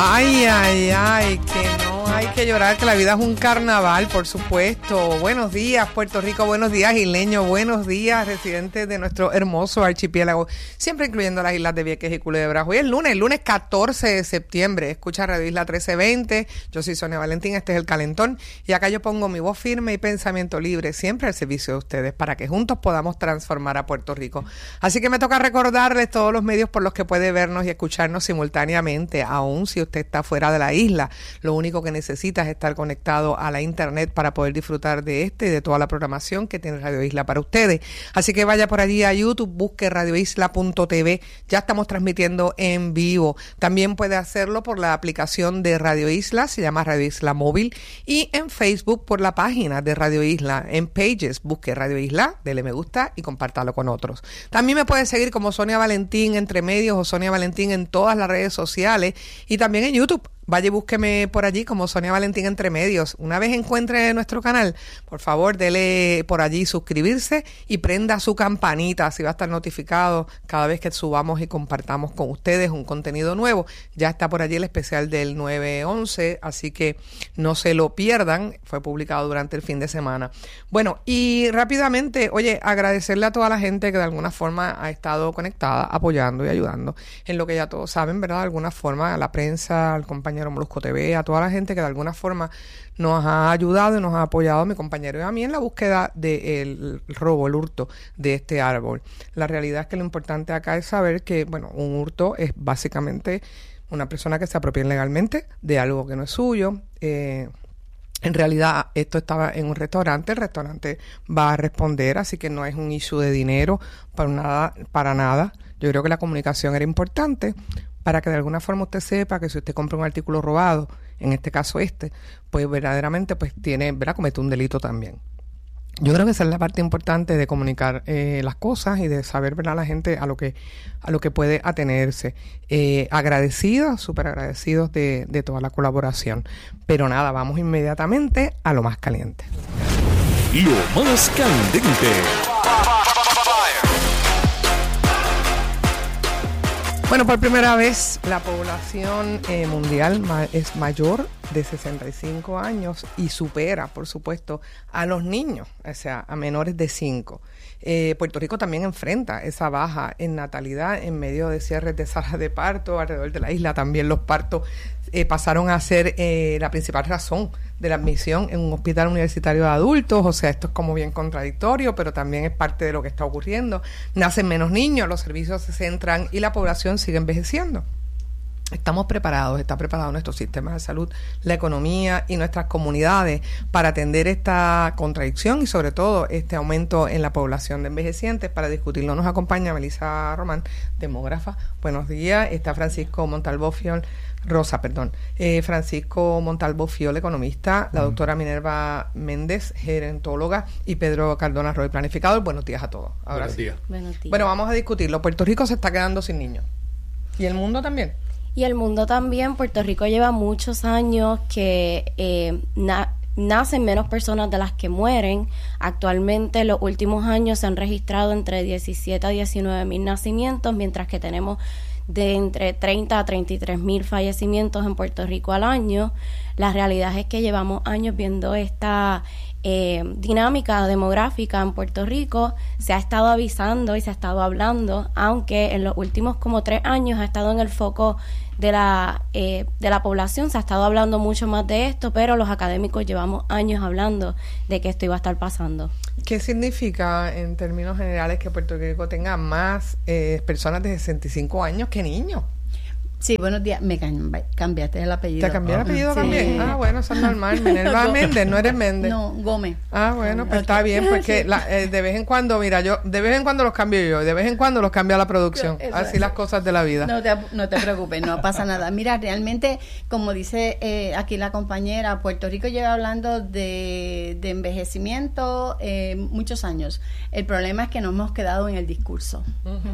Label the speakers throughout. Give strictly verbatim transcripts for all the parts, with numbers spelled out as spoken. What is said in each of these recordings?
Speaker 1: Ay, ay, ay, que no hay que llorar, que la vida es un carnaval, por supuesto. Buenos días, Puerto Rico, buenos días, isleños, buenos días, residentes de nuestro hermoso archipiélago, siempre incluyendo las islas de Vieques y Culebra. Hoy es lunes, lunes catorce de septiembre, escucha Radio Isla trece veinte, yo soy Sonia Valentín, este es El Calentón, y acá yo pongo mi voz firme y pensamiento libre, siempre al servicio de ustedes, para que juntos podamos transformar a Puerto Rico. Así que me toca recordarles todos los medios por los que puede vernos y escucharnos simultáneamente, aún si usted está fuera de la isla. Lo único que necesita es estar conectado a la internet para poder disfrutar de este y de toda la programación que tiene Radio Isla para ustedes. Así que vaya por allí a YouTube, busque radio isla punto t v. Ya estamos transmitiendo en vivo. También puede hacerlo por la aplicación de Radio Isla, se llama Radio Isla Móvil, y en Facebook por la página de Radio Isla. En Pages, busque Radio Isla, dele me gusta y compártalo con otros. También me puede seguir como Sonia Valentín entre medios o Sonia Valentín en todas las redes sociales y también en YouTube. Vaya y búsqueme por allí como Sonia Valentín Entre Medios. Una vez encuentre nuestro canal, por favor, dele por allí suscribirse y prenda su campanita, así va a estar notificado cada vez que subamos y compartamos con ustedes un contenido nuevo. Ya está por allí el especial del nueve once, así que no se lo pierdan. Fue publicado durante el fin de semana. Bueno, y rápidamente, oye, agradecerle a toda la gente que de alguna forma ha estado conectada, apoyando y ayudando en lo que ya todos saben, ¿verdad? De alguna forma, a la prensa, al compañero Molusco T V, a toda la gente que de alguna forma nos ha ayudado y nos ha apoyado, a mi compañero y a mí, en la búsqueda del robo, el hurto de este árbol. La realidad es que lo importante acá es saber que, bueno, un hurto es básicamente una persona que se apropia ilegalmente de algo que no es suyo. Eh, En realidad, esto estaba en un restaurante, el restaurante va a responder, así que no es un issue de dinero para nada, para nada. Yo creo que la comunicación era importante para que de alguna forma usted sepa que si usted compra un artículo robado, en este caso este, pues verdaderamente pues tiene, ¿verdad?, comete un delito también. Yo creo que esa es la parte importante de comunicar eh, las cosas y de saber, ¿verdad?, la gente a lo que a lo que puede atenerse. Eh, agradecidos, súper agradecidos de, de toda la colaboración. Pero nada, vamos inmediatamente a lo más caliente.
Speaker 2: Lo más candente.
Speaker 1: Bueno, por primera vez la población eh, mundial ma- es mayor de sesenta y cinco años y supera, por supuesto, a los niños, o sea, a menores de cinco. Eh, Puerto Rico también enfrenta esa baja en natalidad en medio de cierres de salas de parto alrededor de la isla. También los partos eh, pasaron a ser eh, la principal razón de la admisión en un hospital universitario de adultos. O sea, esto es como bien contradictorio, pero también es parte de lo que está ocurriendo. Nacen menos niños, los servicios se centran y la población sigue envejeciendo. Estamos preparados, está preparado nuestro sistema de salud, la economía y nuestras comunidades para atender esta contradicción y sobre todo este aumento en la población de envejecientes. Para discutirlo nos acompaña Melissa Román, demógrafa. Buenos días. Está Francisco Montalvo Fiol, Rosa, perdón, eh, Francisco Montalvo Fiol, economista, la doctora Minerva Méndez, gerontóloga, y Pedro Cardona Roy, planificador. Buenos días a todos. Ahora
Speaker 3: Buenos
Speaker 1: sí.
Speaker 3: días.
Speaker 4: Buenos días.
Speaker 1: Bueno, vamos a discutirlo. Puerto Rico se está quedando sin niños. ¿Y el mundo también?
Speaker 4: Y el mundo también. Puerto Rico lleva muchos años que eh, na- nacen menos personas de las que mueren. Actualmente, en los últimos años se han registrado entre diecisiete a diecinueve mil nacimientos, mientras que tenemos de entre treinta a treinta y tres mil fallecimientos en Puerto Rico al año. La realidad es que llevamos años viendo esta eh, dinámica demográfica en Puerto Rico. Se ha estado avisando y se ha estado hablando, aunque en los últimos como tres años ha estado en el foco de la eh, de la población. Se ha estado hablando mucho más de esto, pero los académicos llevamos años hablando de que esto iba a estar pasando.
Speaker 1: ¿Qué significa en términos generales que Puerto Rico tenga más eh, personas de sesenta y cinco años que niños?
Speaker 5: Sí, buenos días. Me cambi- cambiaste el apellido.
Speaker 1: ¿Te cambié el apellido
Speaker 5: Sí.
Speaker 1: también? Ah, bueno, eso es normal. Minerva Méndez, no eres Méndez.
Speaker 5: No, Gómez.
Speaker 1: Ah, bueno, pues está bien, porque la, eh, de vez en cuando, mira, yo, de vez en cuando los cambio yo, y de vez en cuando los cambia la producción.
Speaker 5: Eso,
Speaker 1: Así
Speaker 5: eso.
Speaker 1: las cosas de la vida.
Speaker 5: No te, no te preocupes, no pasa nada. Mira, realmente, como dice eh, aquí la compañera, Puerto Rico lleva hablando de, de envejecimiento eh, muchos años. El problema es que nos hemos quedado en el discurso.
Speaker 1: Uh-huh.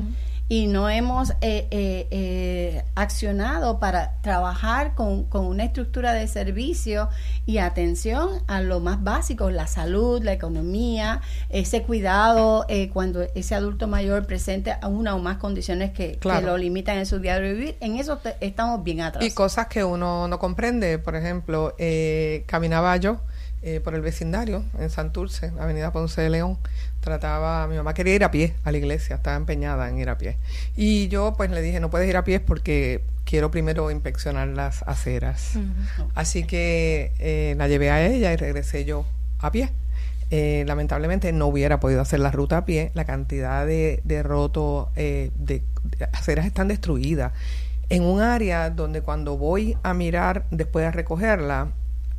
Speaker 5: y no hemos eh, eh, eh, accionado para trabajar con, con una estructura de servicio y atención a lo más básico, la salud, la economía, ese cuidado eh, cuando ese adulto mayor presente a una o más condiciones que, claro. que lo limitan en su diario vivir. En eso te, estamos bien atrás.
Speaker 1: Y cosas que uno no comprende, por ejemplo, eh, caminaba yo eh, por el vecindario en Santurce, Avenida Ponce de León. Trataba, mi mamá quería ir a pie a la iglesia, estaba empeñada en ir a pie. Y yo pues le dije, no puedes ir a pie porque quiero primero inspeccionar las aceras. Uh-huh. Así que eh, la llevé a ella y regresé yo a pie. Eh, lamentablemente no hubiera podido hacer la ruta a pie. La cantidad de, de rotos eh, de, de aceras están destruidas. En un área donde cuando voy a mirar después de recogerla,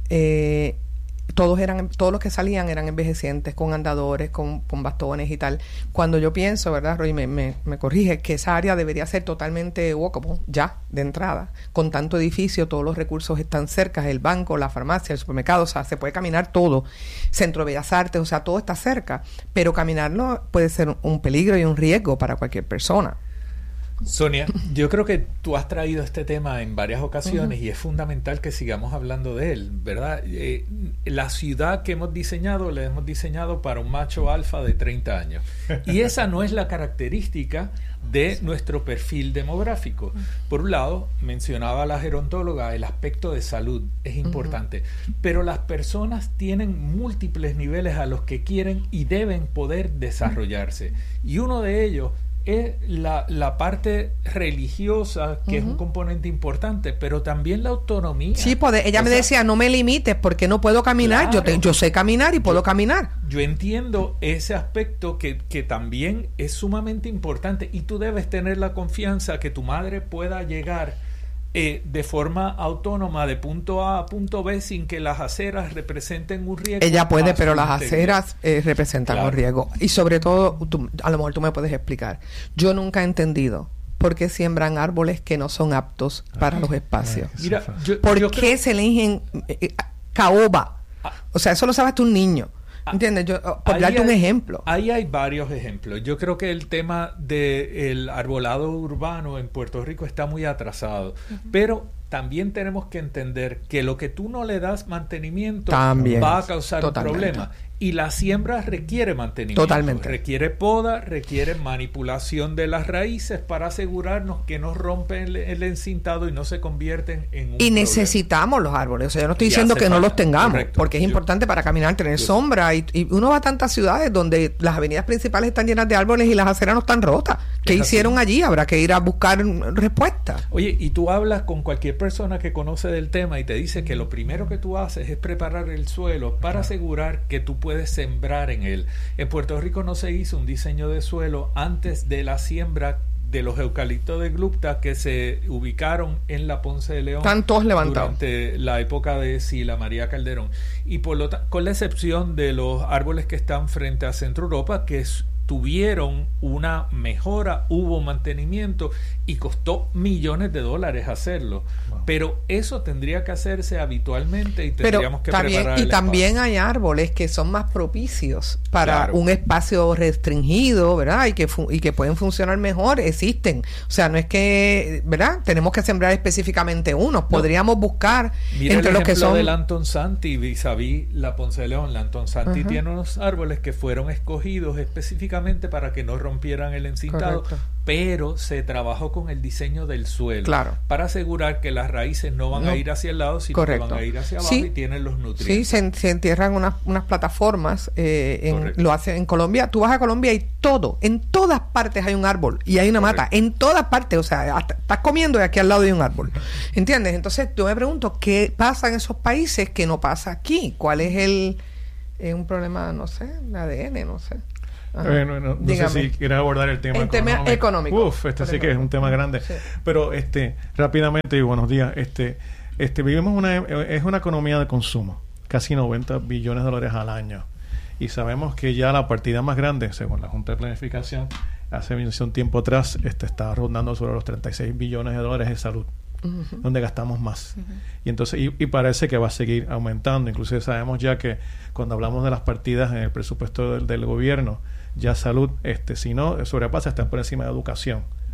Speaker 1: eh, todos eran todos los que salían eran envejecientes, con andadores, con, con bastones y tal. Cuando yo pienso, ¿verdad, Roy? Me, me, me corrige, que esa área debería ser totalmente walkable, ya, de entrada. Con tanto edificio, todos los recursos están cerca, el banco, la farmacia, el supermercado, o sea, se puede caminar todo. Centro de Bellas Artes, o sea, todo está cerca. Pero caminarlo puede ser un peligro y un riesgo para cualquier persona.
Speaker 3: Sonia, yo creo que tú has traído este tema en varias ocasiones uh-huh. y es fundamental que sigamos hablando de él, ¿verdad? Eh, la ciudad que hemos diseñado, la hemos diseñado para un macho alfa de treinta años. Y esa no es la característica de nuestro perfil demográfico. Por un lado, mencionaba la gerontóloga, el aspecto de salud es importante, uh-huh. pero las personas tienen múltiples niveles a los que quieren y deben poder desarrollarse. Y uno de ellos es la, la parte religiosa, que uh-huh. es un componente importante, pero también la autonomía.
Speaker 1: Sí, pues ella o me sea, decía, no me limites porque no puedo caminar, claro, yo, te, yo sé caminar y puedo
Speaker 3: yo,
Speaker 1: caminar.
Speaker 3: Yo entiendo ese aspecto que, que también es sumamente importante y tú debes tener la confianza que tu madre pueda llegar Eh, de forma autónoma de punto A a punto B sin que las aceras representen un riesgo.
Speaker 1: Ella puede, pero las aceras eh, representan claro. un riesgo. Y sobre todo, tú, a lo mejor tú me puedes explicar. Yo nunca he entendido por qué siembran árboles que no son aptos ah, para los espacios. Ah, Mira, yo, ¿Por yo qué creo... se eligen eh, caoba? Ah, o sea, eso lo sabes tú un niño. ¿Entiendes? Yo, por darte un ejemplo.
Speaker 3: Ahí hay varios ejemplos. Yo creo que el tema del arbolado urbano en Puerto Rico está muy atrasado. Uh-huh. Pero también tenemos que entender que lo que tú no le das mantenimiento también va a causar totalmente un problema. Y la siembra requiere mantenimiento.
Speaker 1: Totalmente.
Speaker 3: Requiere poda, requiere manipulación de las raíces para asegurarnos que no rompen el, el encintado y no se convierten en un
Speaker 1: Y problema. Necesitamos los árboles. O sea, yo no estoy y diciendo que falta. no los tengamos, correcto. Porque es yo, importante para caminar, tener yo, sombra. Y, y uno va a tantas ciudades donde las avenidas principales están llenas de árboles y las aceras no están rotas. ¿Qué hicieron allí? Habrá que ir a buscar respuestas.
Speaker 3: Oye, y tú hablas con cualquier persona que conoce del tema y te dice que lo primero que tú haces es preparar el suelo para asegurar que tú puedes sembrar en él. En Puerto Rico no se hizo un diseño de suelo antes de la siembra de los eucaliptos de Glupta que se ubicaron en la Ponce de León.
Speaker 1: Están todos levantados.
Speaker 3: Durante la época de Sila María Calderón. Y por lo ta- con la excepción de los árboles que están frente a Centro Europa, que es tuvieron una mejora, hubo mantenimiento y costó millones de dólares hacerlo. Wow. Pero eso tendría que hacerse habitualmente y tendríamos Pero que también, preparar
Speaker 1: y
Speaker 3: el
Speaker 1: también
Speaker 3: espacio.
Speaker 1: Hay árboles que son más propicios para
Speaker 3: claro.
Speaker 1: un espacio restringido, ¿verdad? Y que fu- y que pueden funcionar mejor, existen. O sea, no es que, ¿verdad? Tenemos que sembrar específicamente unos. No. Podríamos buscar
Speaker 3: Mira
Speaker 1: entre
Speaker 3: el
Speaker 1: los que son
Speaker 3: del Anton Santi vis-a-vis la Ponce de León. La Anton Santi uh-huh. tiene unos árboles que fueron escogidos específicamente para que no rompieran el encintado, correcto. Pero se trabajó con el diseño del suelo
Speaker 1: claro.
Speaker 3: para asegurar que las raíces no van no. a ir hacia el lado, sino correcto. que van a ir hacia abajo sí. y tienen los nutrientes.
Speaker 1: Sí, se, se entierran unas, unas plataformas, eh, en, lo hacen en Colombia. Tú vas a Colombia y todo, en todas partes hay un árbol y hay una correcto. mata, en todas partes, o sea, hasta, estás comiendo y aquí al lado hay un árbol. ¿Entiendes? Entonces yo me pregunto, ¿qué pasa en esos países que no pasa aquí? ¿Cuál es el, es un problema, no sé, de A D N, no sé?
Speaker 6: Eh, no, no, no sé si quieres abordar el tema
Speaker 1: el económico. tema económico.
Speaker 6: Uf, este sí que es un tema grande. Sí. Pero este rápidamente y buenos días. Este, este vivimos una es una economía de consumo, casi noventa billones de dólares al año. Y sabemos que ya la partida más grande, según la Junta de Planificación, hace un tiempo atrás, este está rondando sobre los treinta y seis billones de dólares en salud. Uh-huh. Donde gastamos más. Uh-huh. Y entonces y, y parece que va a seguir aumentando. Inclusive sabemos ya que cuando hablamos de las partidas en el presupuesto del, del gobierno, ya salud, este si no sobrepasa, está por encima de educación.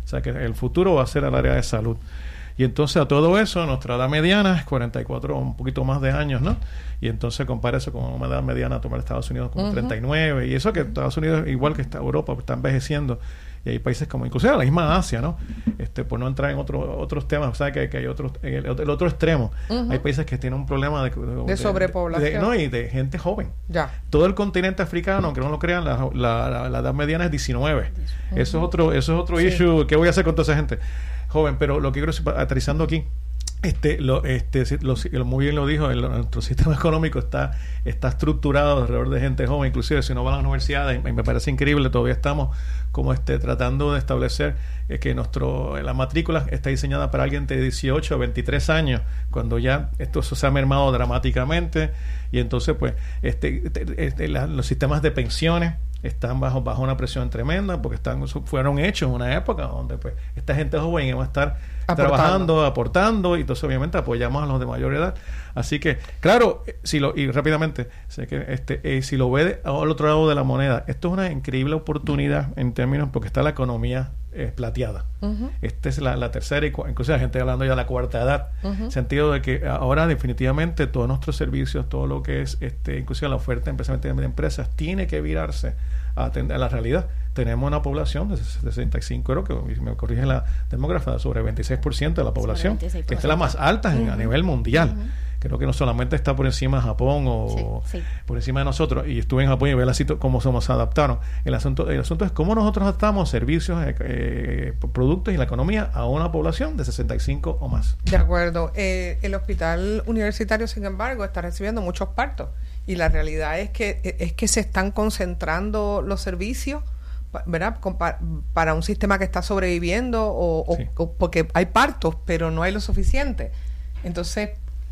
Speaker 6: O sea que el futuro va a ser el área de salud. Y entonces a todo eso, nuestra edad mediana es cuarenta y cuatro, un poquito más de años, ¿no? Y entonces compara eso con una edad mediana tomar Estados Unidos como uh-huh. treinta y nueve. Y eso que Estados Unidos, igual que está Europa, está envejeciendo. Y hay países como, inclusive la misma Asia, ¿no? Este, por no entrar en otro, otros temas, ¿sabes? Que, que hay otros, en el, el otro extremo. Uh-huh. Hay países que tienen un problema de, de,
Speaker 1: de sobrepoblación.
Speaker 6: De, de, no, y de gente joven.
Speaker 1: Ya.
Speaker 6: Todo el continente africano, aunque no lo crean, la, la, la, la edad mediana es diecinueve. Uh-huh. Eso es otro, eso es otro sí. issue. ¿Qué voy a hacer con toda esa gente joven? Pero lo que quiero decir, aterrizando aquí, este, lo, este, lo, lo, muy bien lo dijo, el, nuestro sistema económico está, está estructurado alrededor de gente joven, inclusive si no va a las universidades, y me parece increíble, todavía estamos como este tratando de establecer eh, que nuestro la matrícula está diseñada para alguien de dieciocho a veintitrés años, cuando ya esto se ha mermado dramáticamente, y entonces pues este, este la, los sistemas de pensiones están bajo bajo una presión tremenda, porque están fueron hechos en una época donde pues esta gente joven iba a estar aportando. trabajando, aportando, y entonces obviamente apoyamos a los de mayor edad. Así que, claro, si lo y rápidamente, sé que este eh, si lo ve de, al otro lado de la moneda, esto es una increíble oportunidad en términos, porque está la economía eh, plateada. Uh-huh. Esta es la, la tercera, y incluso la gente hablando ya de la cuarta edad, uh-huh. sentido de que ahora definitivamente todos nuestros servicios, todo lo que es, este inclusive la oferta especialmente de empresas, tiene que virarse a atender a la realidad. Tenemos una población de sesenta y cinco, creo que me corrige la demógrafa, sobre veintiséis por ciento de la población, que es la más alta en, uh-huh. a nivel mundial. Uh-huh. Creo que no solamente está por encima de Japón o sí, sí. por encima de nosotros, y estuve en Japón y ver así cómo somos adaptados. El asunto, el asunto es cómo nosotros adaptamos servicios, eh, eh, productos y la economía a una población de sesenta y cinco o más.
Speaker 1: De acuerdo. Eh, el hospital universitario, sin embargo, está recibiendo muchos partos, y la realidad es que es que se están concentrando los servicios, ¿verdad? Para un sistema que está sobreviviendo, o, sí. o, o porque hay partos, pero no hay lo suficiente. Entonces,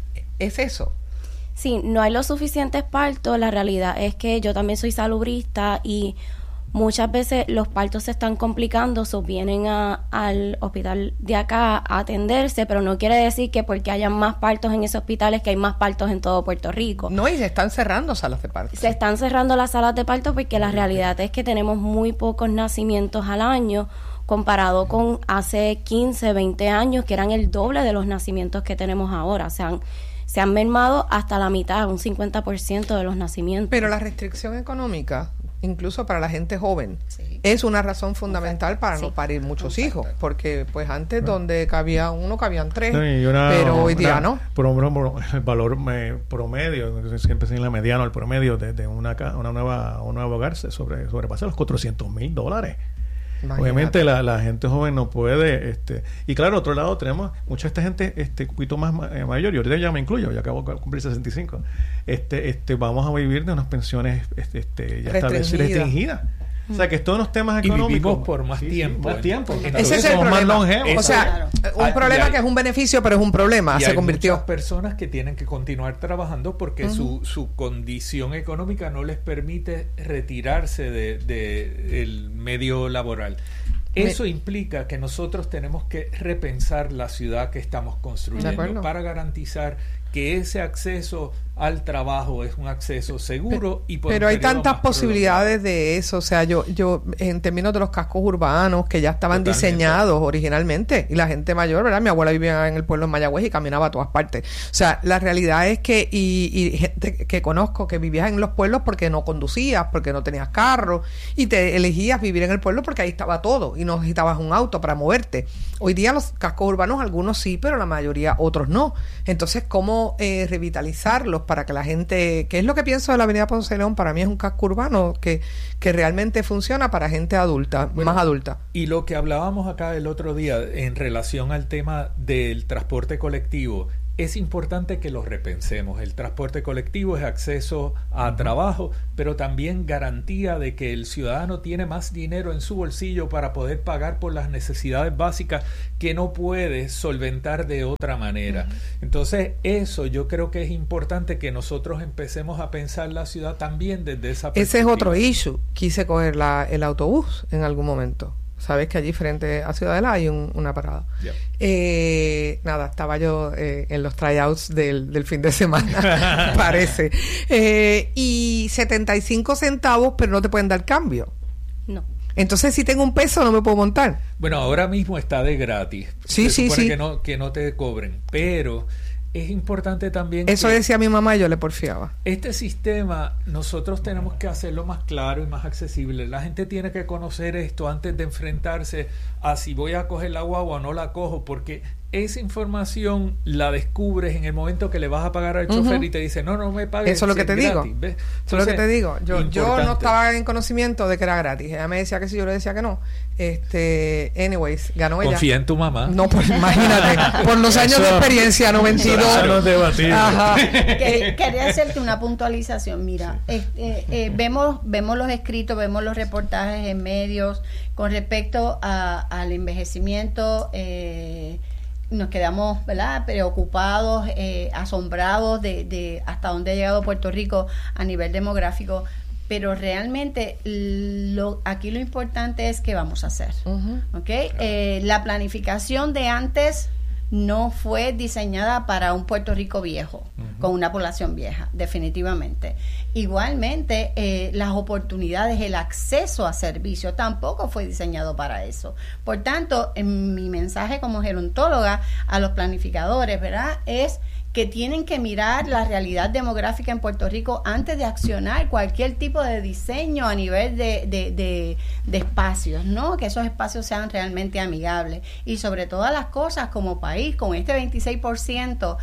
Speaker 1: es eso.
Speaker 4: Sí, no hay los suficientes partos. La realidad es que yo también soy salubrista, y muchas veces los partos se están complicando, so vienen a, al hospital de acá a atenderse, pero no quiere decir que porque hayan más partos en ese hospital es que hay más partos en todo Puerto Rico.
Speaker 1: No, y se están cerrando salas de parto.
Speaker 4: Se están cerrando las salas de parto porque la realidad es que tenemos muy pocos nacimientos al año, comparado con hace quince, veinte años, que eran el doble de los nacimientos que tenemos ahora. O sea, se han mermado hasta la mitad, un cincuenta por ciento de los nacimientos.
Speaker 1: Pero la restricción económica, incluso para la gente joven, sí. es una razón fundamental para sí. no parir muchos Exacto. hijos, porque pues antes no. donde cabía uno, cabían tres, no, una, pero hoy día no.
Speaker 6: Por, por, el valor eh, promedio, siempre se en la mediana, el promedio de, de una, una nueva un nuevo hogar se sobre, sobrepasa los cuatrocientos mil dólares. Imagínate. Obviamente la, la gente joven no puede, este y claro, otro lado tenemos mucha esta gente este un poquito más eh, mayor, y ahorita ya me incluyo, ya acabo de cumplir sesenta y cinco, este este vamos a vivir de unas pensiones este, este ya establecidas, restringidas. O sea, que todos los temas económicos...
Speaker 3: Y vivimos por más
Speaker 6: sí,
Speaker 3: tiempo.
Speaker 6: Sí, más tiempo.
Speaker 1: Ese es el problema. Más longevos. O sea, claro. un problema hay, que es un beneficio, pero es un problema. Se
Speaker 3: hay
Speaker 1: convirtió.
Speaker 3: Muchas personas que tienen que continuar trabajando porque uh-huh. su, su condición económica no les permite retirarse de, de el medio laboral. Eso Me... implica que nosotros tenemos que repensar la ciudad que estamos construyendo para garantizar que ese acceso al trabajo es un acceso seguro
Speaker 1: pero,
Speaker 3: y por
Speaker 1: pero
Speaker 3: un
Speaker 1: hay tantas posibilidades
Speaker 3: prolongado.
Speaker 1: De eso. O sea, yo yo en términos de los cascos urbanos que ya estaban Totalmente. diseñados originalmente, y la gente mayor, ¿verdad? Mi abuela vivía en el pueblo de Mayagüez y caminaba a todas partes. O sea, la realidad es que y, y gente que conozco que vivía en los pueblos porque no conducías, porque no tenías carro, y te elegías vivir en el pueblo porque ahí estaba todo y no necesitabas un auto para moverte. Hoy día los cascos urbanos, algunos sí, pero la mayoría otros no. Entonces, ¿cómo eh, revitalizarlos para que la gente, que es lo que pienso de la avenida Ponce de León? Para mí es un casco urbano que, que realmente funciona para gente adulta, bueno, más adulta.
Speaker 3: Y lo que hablábamos acá el otro día en relación al tema del transporte colectivo, es importante que lo repensemos. El transporte colectivo es acceso a uh-huh. trabajo, pero también garantía de que el ciudadano tiene más dinero en su bolsillo para poder pagar por las necesidades básicas que no puede solventar de otra manera. Uh-huh. Entonces, eso yo creo que es importante que nosotros empecemos a pensar la ciudad también desde esa perspectiva.
Speaker 1: Ese es otro issue. Quise coger la, el autobús en algún momento. Sabes que allí frente a Ciudadela hay un, una parada. Yep. Eh, nada, estaba yo eh, en los tryouts del, del fin de semana, parece. Eh, y setenta y cinco centavos, pero no te pueden dar cambio.
Speaker 4: No.
Speaker 1: Entonces, si tengo un peso, no me puedo montar.
Speaker 3: Bueno, ahora mismo está de gratis.
Speaker 1: Sí,
Speaker 3: Se
Speaker 1: sí,
Speaker 3: supone
Speaker 1: sí.
Speaker 3: que no, que no te cobren, pero es importante también
Speaker 1: Eso
Speaker 3: que
Speaker 1: decía mi mamá y yo le porfiaba.
Speaker 3: este sistema nosotros tenemos que hacerlo más claro y más accesible. La gente tiene que conocer esto antes de enfrentarse a si voy a coger la guagua o no la cojo, porque esa información la descubres en el momento que le vas a pagar al chofer
Speaker 1: Ujú.
Speaker 3: y te dice, no, no me pagues.
Speaker 1: Eso es lo
Speaker 3: si
Speaker 1: que te digo.
Speaker 3: gratis", ¿ves?
Speaker 1: Eso es lo que te digo. Yo, yo no
Speaker 3: importante.
Speaker 1: estaba en conocimiento de que era gratis. Ella me decía que sí, yo le decía que no. Este, anyways, ganó ella.
Speaker 3: Confía en tu mamá.
Speaker 1: No, pues imagínate, por los años de
Speaker 6: Eso-
Speaker 1: experiencia, noventa y dos.
Speaker 6: Eso no es debatible.
Speaker 1: Ajá.
Speaker 5: Que- Quería hacerte una puntualización. Mira, este, eh, vemos, vemos los escritos, vemos los reportajes en medios con respecto a, al envejecimiento. Eh, nos quedamos, ¿verdad?, preocupados, eh, asombrados de, de hasta dónde ha llegado Puerto Rico a nivel demográfico. Pero realmente lo, aquí lo importante es qué vamos a hacer.
Speaker 1: Ujú.
Speaker 5: ¿Ok? Eh, la planificación de antes no fue diseñada para un Puerto Rico viejo, uh-huh. con una población vieja, definitivamente. Igualmente, eh, las oportunidades, el acceso a servicios tampoco fue diseñado para eso. Por tanto, en mi mensaje como gerontóloga a los planificadores, ¿verdad?, es que tienen que mirar la realidad demográfica en Puerto Rico antes de accionar cualquier tipo de diseño a nivel de, de, de, de espacios, ¿no? Que esos espacios sean realmente amigables. Y sobre todas las cosas, como país, con este veintiséis por ciento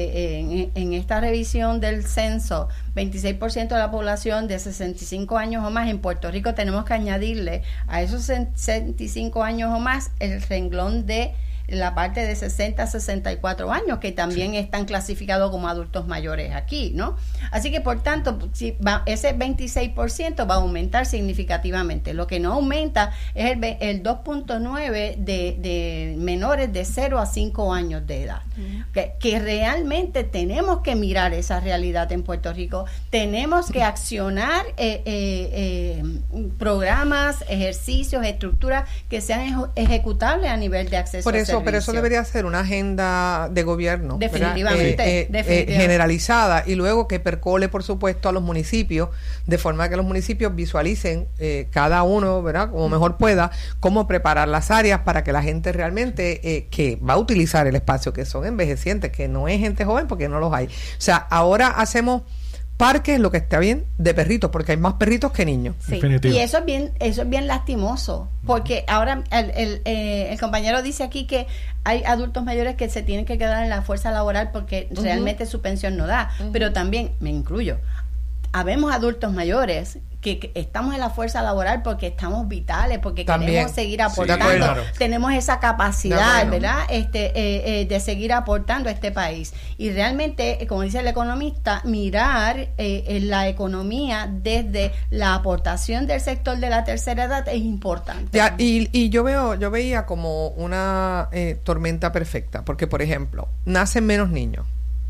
Speaker 5: eh, en, en esta revisión del censo, veintiséis por ciento de la población de sesenta y cinco años o más en Puerto Rico, tenemos que añadirle a esos sesenta y cinco años o más el renglón de la parte de sesenta a sesenta y cuatro años, que también sí. están clasificados como adultos mayores aquí, ¿no? Así que, por tanto, si va, ese veintiséis por ciento va a aumentar significativamente. Lo que no aumenta es el, el dos punto nueve de, de menores de cero a cinco años de edad. Uh-huh. Que, que realmente tenemos que mirar esa realidad en Puerto Rico. Tenemos que accionar eh, eh, eh, programas, ejercicios, estructuras que sean eje- ejecutables a nivel de acceso
Speaker 1: Por eso,
Speaker 5: a
Speaker 1: pero eso debería ser una agenda de gobierno,
Speaker 5: definitivamente,
Speaker 1: eh, eh,
Speaker 5: definitivamente.
Speaker 1: Eh, generalizada, y luego que percole, por supuesto, a los municipios, de forma que los municipios visualicen eh, cada uno, ¿verdad?, como mejor pueda, cómo preparar las áreas para que la gente realmente eh, que va a utilizar el espacio, que son envejecientes, que no es gente joven porque no los hay. O sea, ahora hacemos parques, lo que está bien, de perritos, porque hay más perritos que niños.
Speaker 5: Sí. Y eso es bien, eso es bien lastimoso, porque ahora el, el, eh, el compañero dice aquí que hay adultos mayores que se tienen que quedar en la fuerza laboral porque uh-huh. realmente su pensión no da, uh-huh. pero también, me incluyo, habemos adultos mayores que, que estamos en la fuerza laboral porque estamos vitales, porque
Speaker 1: también
Speaker 5: queremos seguir aportando,
Speaker 1: sí, claro.
Speaker 5: tenemos esa capacidad, ¿verdad?, este eh, eh, de seguir aportando a este país. Y realmente, como dice el economista, mirar eh, eh, la economía desde la aportación del sector de la tercera edad es importante.
Speaker 1: Ya, y, y yo veo, yo veía como una eh, tormenta perfecta, porque por ejemplo, nacen menos niños.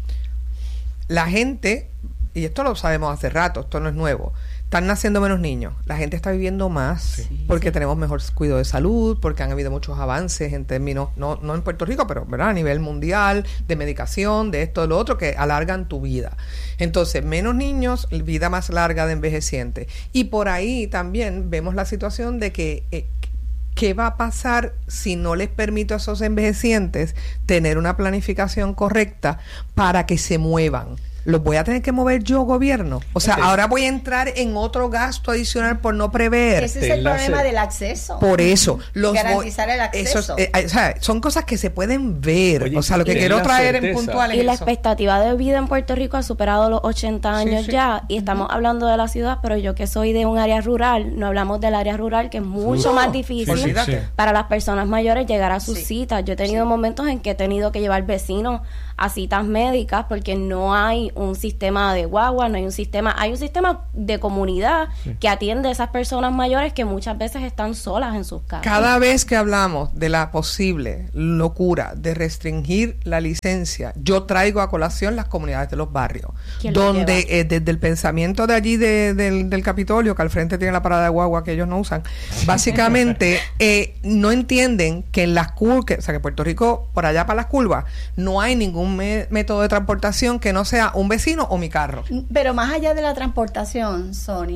Speaker 1: La gente, y esto lo sabemos hace rato, esto no es nuevo, están naciendo menos niños, la gente está viviendo más, sí, porque sí. tenemos mejor cuidado de salud, porque han habido muchos avances en términos, no, no en Puerto Rico, pero ¿verdad?, a nivel mundial, de medicación, de esto, de lo otro, que alargan tu vida. Entonces, menos niños, vida más larga de envejecientes. Y por ahí también vemos la situación de que eh, ¿qué va a pasar si no les permito a esos envejecientes tener una planificación correcta para que se muevan? ¿Los voy a tener que mover yo, gobierno? O sea, ahora voy a entrar en otro gasto adicional por no prever.
Speaker 5: Ese es el problema del acceso.
Speaker 1: Por eso. Los
Speaker 5: garantizar el acceso.
Speaker 1: Esos, eh, o sea, son cosas que se pueden ver.
Speaker 3: Oye,
Speaker 1: o sea, lo que quiero traer certeza. en puntual es
Speaker 4: Y la
Speaker 1: eso.
Speaker 4: expectativa de vida en Puerto Rico ha superado los ochenta años sí, sí. ya. Y estamos uh-huh. hablando de la ciudad, pero yo que soy de un área rural, no hablamos del área rural, que es mucho uh, más difícil sí, sí, sí. para las personas mayores llegar a sus sí. citas. Yo he tenido sí. momentos en que he tenido que llevar vecinos a citas médicas porque no hay un sistema de guagua, no hay un sistema, hay un sistema de comunidad sí. que atiende a esas personas mayores que muchas veces están solas en sus casas.
Speaker 1: Cada vez que hablamos de la posible locura de restringir la licencia, yo traigo a colación las comunidades de los barrios, donde eh, desde el pensamiento de allí de, de, del Capitolio, que al frente tiene la parada de guagua que ellos no usan, básicamente eh, no entienden que en las curvas, o sea que Puerto Rico, por allá para las curvas, no hay ningún me- método de transportación que no sea un vecino o mi carro.
Speaker 5: Pero más allá de la transportación, Sonia,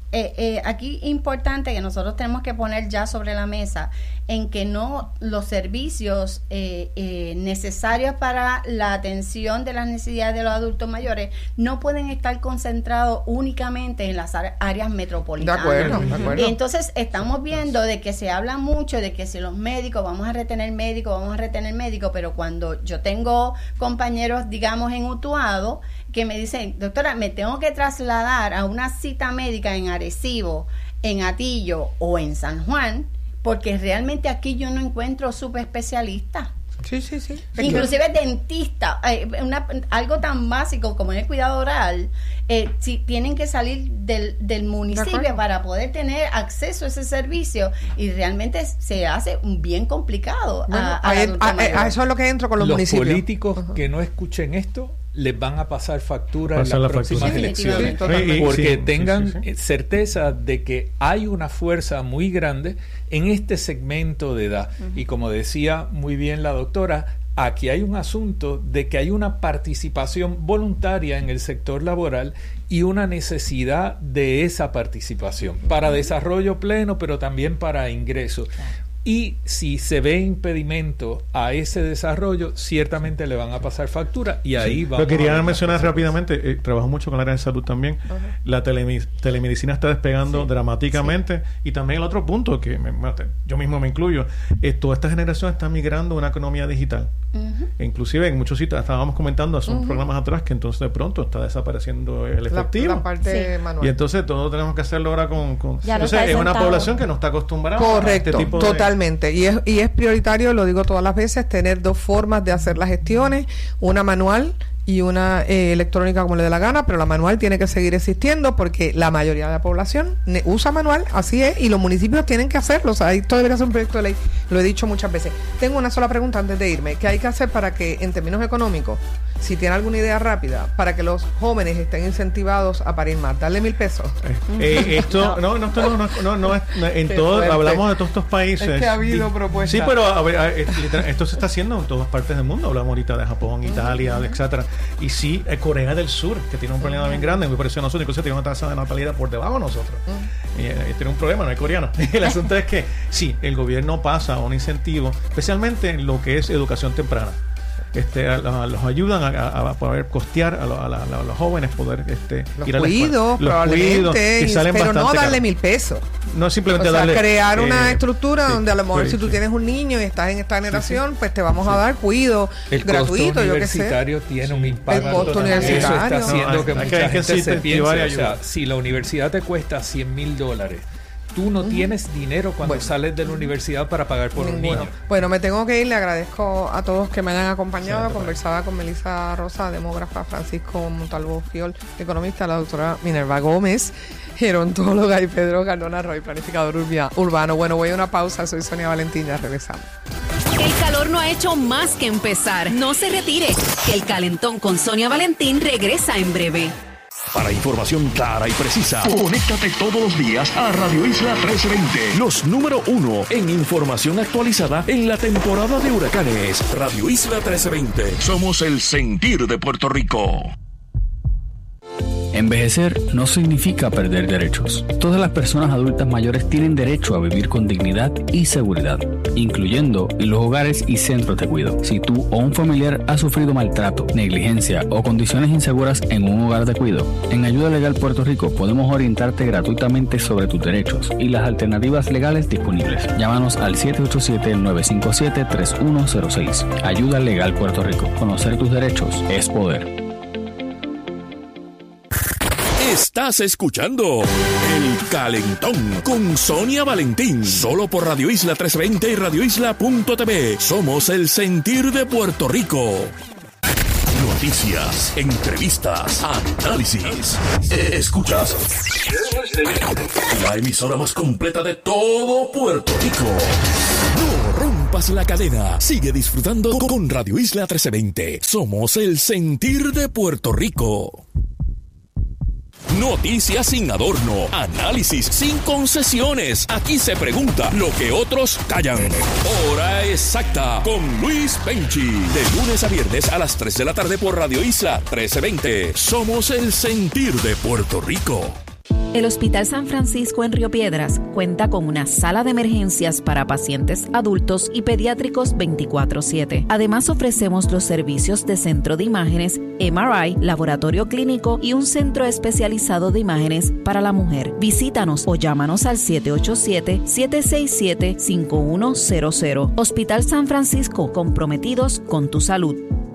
Speaker 5: eh, eh, aquí importante que nosotros tenemos que poner ya sobre la mesa en que no los servicios eh, eh, necesarios para la atención de las necesidades de los adultos mayores no pueden estar concentrados únicamente en las áreas metropolitanas.
Speaker 1: De acuerdo, de acuerdo.
Speaker 5: Y entonces estamos viendo de que se habla mucho de que si los médicos, vamos a retener médicos, vamos a retener médicos, pero cuando yo tengo compañeros, digamos, en Utuado, que me dicen, doctora, me tengo que trasladar a una cita médica en Arecibo, en Atillo o en San Juan, porque realmente aquí yo no encuentro subespecialistas.
Speaker 1: Sí, sí, sí.
Speaker 5: Inclusive dentista, eh, una, algo tan básico como el cuidado oral, eh, si tienen que salir del, del municipio para poder tener acceso a ese servicio, y realmente se hace bien complicado.
Speaker 1: Bueno,
Speaker 5: a, a,
Speaker 1: a, a, a, a eso es lo que entro con los,
Speaker 3: los
Speaker 1: municipios.
Speaker 3: Los políticos
Speaker 1: uh-huh.
Speaker 3: que no escuchen esto les van a pasar factura
Speaker 6: Pasar
Speaker 3: en las
Speaker 6: la
Speaker 3: próximas
Speaker 6: factura.
Speaker 3: elecciones.
Speaker 1: Sí, sí,
Speaker 3: porque
Speaker 6: sí,
Speaker 3: tengan
Speaker 6: sí, sí, sí.
Speaker 3: certeza de que hay una fuerza muy grande en este segmento de edad. Uh-huh. Y como decía muy bien la doctora, aquí hay un asunto de que hay una participación voluntaria en el sector laboral y una necesidad de esa participación para desarrollo pleno, pero también para ingreso. Claro. Y si se ve impedimento a ese desarrollo, ciertamente le van a pasar factura y ahí sí, vamos.
Speaker 6: Lo quería mencionar rápidamente, eh, trabajo mucho con el área de salud también. Uh-huh. La telemi- telemedicina está despegando sí. dramáticamente. Sí. Y también el otro punto, que me, yo mismo me incluyo, es toda esta generación está migrando a una economía digital. Uh-huh. E inclusive en muchos sitios, estábamos comentando hace uh-huh. unos programas atrás, que entonces de pronto está desapareciendo el efectivo.
Speaker 1: La, la parte
Speaker 6: sí.
Speaker 1: manual.
Speaker 6: Y entonces todo tenemos que hacerlo ahora con... con entonces es una población que no está acostumbrada
Speaker 1: Correcto, a este tipo de...
Speaker 6: Totalmente.
Speaker 1: Y es, y es prioritario, lo digo todas las veces, tener dos formas de hacer las gestiones, una manual y una eh, electrónica como le dé la gana, pero la manual tiene que seguir existiendo porque la mayoría de la población ne- usa manual, así es, y los municipios tienen que hacerlo. O sea, esto debería ser un proyecto de ley, lo he dicho muchas veces. Tengo una sola pregunta antes de irme. ¿Qué hay que hacer para que, en términos económicos, si tiene alguna idea rápida, para que los jóvenes estén incentivados a parir más? Darle mil pesos.
Speaker 6: Eh, eh, esto, no, no, esto no, no, no, no es, en todo, hablamos de todos estos países.
Speaker 1: Es que ha habido propuestas.
Speaker 6: Sí, pero a ver, a, esto se está haciendo en todas partes del mundo. Hablamos ahorita de Japón, Italia, uh-huh. etcétera. Y sí, Corea del Sur, que tiene un problema uh-huh. bien grande, muy parecido a nosotros, incluso tiene una tasa de natalidad por debajo de nosotros. Uh-huh. Y, y tiene un problema, no es coreano. El asunto es que sí, el gobierno pasa un incentivo, especialmente en lo que es educación temprana. Este, a, a, los ayudan a, a, a poder costear a, lo, a, la, a los jóvenes poder este,
Speaker 1: los
Speaker 6: ir a la
Speaker 1: cuidos,
Speaker 6: los cuidos, que salen
Speaker 1: pero no darle
Speaker 6: caros.
Speaker 1: mil pesos.
Speaker 6: No simplemente
Speaker 1: o sea,
Speaker 6: darle
Speaker 1: crear
Speaker 6: eh,
Speaker 1: una estructura sí, donde a lo mejor sí, si tú sí. tienes un niño y estás en esta generación, sí, sí. pues te vamos sí. a dar cuido
Speaker 3: el
Speaker 1: gratuito,
Speaker 3: costo
Speaker 1: yo que sé.
Speaker 3: universitario tiene un impacto.
Speaker 1: El costo universitario.
Speaker 3: Eso está haciendo no,
Speaker 6: hay,
Speaker 3: que
Speaker 6: hay,
Speaker 3: mucha
Speaker 6: hay
Speaker 3: gente
Speaker 6: que
Speaker 3: se piense, o
Speaker 6: ayuda.
Speaker 3: sea, si la universidad te cuesta cien mil dólares, tú no uh-huh. tienes dinero cuando bueno. sales de la universidad para pagar por un niño.
Speaker 1: Bueno, me tengo que ir. Le agradezco a todos que me hayan acompañado. Sí, Conversaba con Melissa Rosa, demógrafa, Francisco Montalvo Fiol, economista, la doctora Minerva Gómez, gerontóloga, y Pedro Cardona Roy, planificador urbia, urbano. Bueno, voy a una pausa. Soy Sonia Valentín, ya regresamos.
Speaker 7: El calor no ha hecho más que empezar. No se retire, que el calentón con Sonia Valentín regresa en breve.
Speaker 2: Para información clara y precisa, conéctate todos los días a Radio Isla trece veinte. Los número uno en información actualizada en la temporada de huracanes. Radio Isla trece veinte. Somos el sentir de Puerto Rico.
Speaker 8: Envejecer no significa perder derechos. Todas las personas adultas mayores tienen derecho a vivir con dignidad y seguridad, incluyendo en los hogares y centros de cuidado. Si tú o un familiar ha sufrido maltrato, negligencia o condiciones inseguras en un hogar de cuidado, en Ayuda Legal Puerto Rico podemos orientarte gratuitamente sobre tus derechos y las alternativas legales disponibles. Llámanos al siete ocho siete, nueve cinco siete, tres uno cero seis. Ayuda Legal Puerto Rico. Conocer tus derechos es poder.
Speaker 2: Estás escuchando El Calentón con Sonia Valentín, solo por Radio Isla trescientos veinte y radio isla punto t v. Somos el sentir de Puerto Rico. Noticias, entrevistas, análisis. Escuchas la emisora más completa de todo Puerto Rico. No rompas la cadena. Sigue disfrutando con Radio Isla trescientos veinte. Somos el sentir de Puerto Rico. Noticias sin adorno, análisis sin concesiones. Aquí se pregunta lo que otros callan. Hora exacta con Luis Penchi. De lunes a viernes a las tres de la tarde por Radio Isla trece veinte. Somos el sentir de Puerto Rico.
Speaker 7: El Hospital San Francisco en Río Piedras cuenta con una sala de emergencias para pacientes adultos y pediátricos veinticuatro siete. Además, ofrecemos los servicios de centro de imágenes, M R I, laboratorio clínico y un centro especializado de imágenes para la mujer. Visítanos o llámanos al siete ocho siete, siete seis siete, cinco uno cero cero. Hospital San Francisco, comprometidos con tu salud.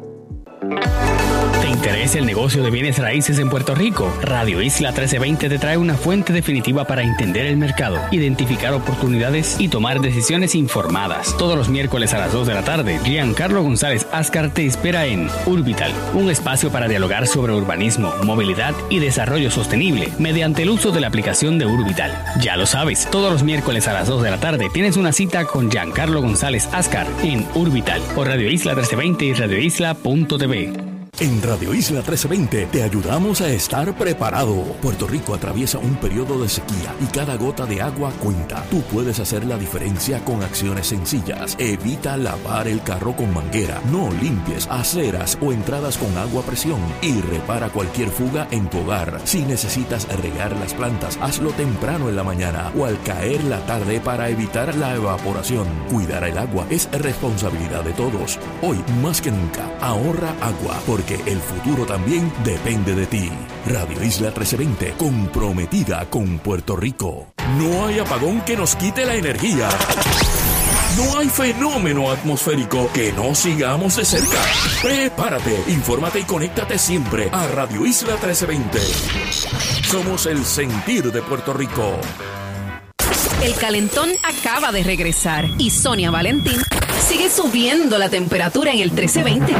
Speaker 8: ¿Te interesa el negocio de bienes raíces en Puerto Rico? Radio Isla trece veinte te trae una fuente definitiva para entender el mercado, identificar oportunidades y tomar decisiones informadas. Todos los miércoles a las dos de la tarde, Giancarlo González Ascar te espera en Urbital, un espacio para dialogar sobre urbanismo, movilidad y desarrollo sostenible mediante el uso de la aplicación de Urbital. Ya lo sabes, todos los miércoles a las dos de la tarde tienes una cita con Giancarlo González Ascar en Urbital por Radio Isla trece veinte y radio isla punto t v.
Speaker 2: En Radio Isla trece veinte te ayudamos a estar preparado. Puerto Rico atraviesa un periodo de sequía y cada gota de agua cuenta. Tú puedes hacer la diferencia con acciones sencillas. Evita lavar el carro con manguera. No limpies aceras o entradas con agua a presión. Y repara cualquier fuga en tu hogar. Si necesitas regar las plantas, hazlo temprano en la mañana o al caer la tarde para evitar la evaporación. Cuidar el agua es responsabilidad de todos. Hoy, más que nunca, ahorra agua porque el futuro también depende de ti. Radio Isla trece veinte, comprometida con Puerto Rico. No hay apagón que nos quite la energía. No hay fenómeno atmosférico que no sigamos de cerca. Prepárate, infórmate y conéctate siempre a Radio Isla trece veinte. Somos el sentir de Puerto Rico.
Speaker 7: El calentón acaba de regresar y Sonia Valentín sigue subiendo la temperatura en el trece veinte.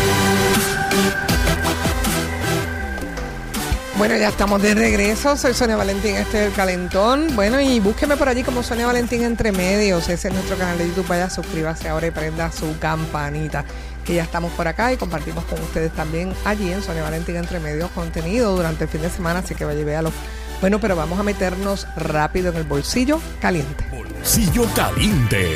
Speaker 1: Bueno, ya estamos de regreso. Soy Sonia Valentín, este es el calentón. Bueno, y búsqueme por allí como Sonia Valentín Entre Medios. Ese es nuestro canal de YouTube. Vaya, suscríbase ahora y prenda su campanita. Que ya estamos por acá y compartimos con ustedes también allí en Sonia Valentín Entre Medios contenido durante el fin de semana. Así que vaya y véalo. Bueno, pero vamos a meternos rápido en el bolsillo caliente.
Speaker 2: Bolsillo caliente.